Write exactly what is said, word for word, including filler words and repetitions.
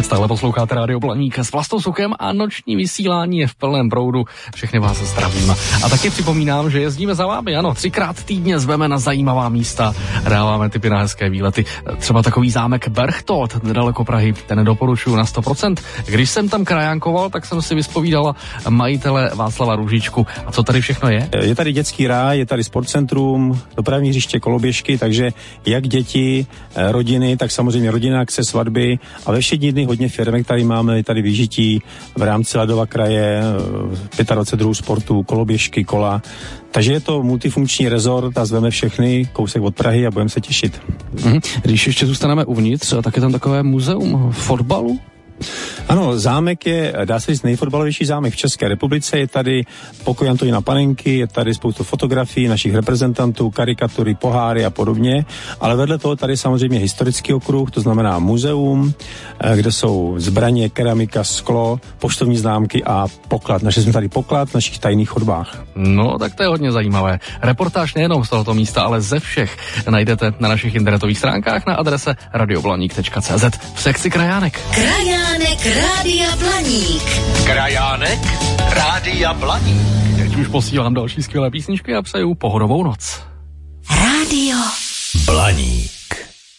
Stále posloucháte Rádio Blaník s Vlastou Sukem a noční vysílání je v plném proudu. Všechny vás zdravím. A taky připomínám, že jezdíme za vámi, ano, třikrát týdně zveme na zajímavá místa, dáváme tipy na hezké výlety. Třeba takový zámek Berchtold, nedaleko Prahy, ten doporučuji na sto procent. Když jsem tam krajánkoval, tak jsem si vyspovídala majitele Václava Růžičku. A co tady všechno je? Je tady dětský ráj, je tady sportcentrum, dopravní hřiště, koloběžky, takže jak děti, rodiny, tak samozřejmě rodinná akce, svatby a ve všední dny hodně firmek tady máme, je tady vyžití v rámci Ladova kraje, dvacet pět druhů sportů, koloběžky, kola. Takže je to multifunkční rezort a zveme všechny, kousek od Prahy a budeme se těšit. Mhm. Když ještě zůstaneme uvnitř, tak je tam takové muzeum fotbalu? Ano, zámek je, dá se říct, nejfotbalovější zámek v České republice. Je tady pokoj Antonína Panenky, je tady spoustu fotografií našich reprezentantů, karikatury, poháry a podobně. Ale vedle toho tady samozřejmě historický okruh, to znamená muzeum, kde jsou zbraně, keramika, sklo, poštovní známky a poklad. Našli jsme tady poklad v našich tajných chodbách. No, tak to je hodně zajímavé. Reportáž nejenom z tohoto místa, ale ze všech najdete na našich internetových stránkách na adrese radioblaník tečka cé zet v sekci Krajánek. Krajánek Rádia Blaník. Krajánek Rádia Blaník. Teď už posílám další skvělé písničky a přeju pohodovou noc. Rádio Blaník.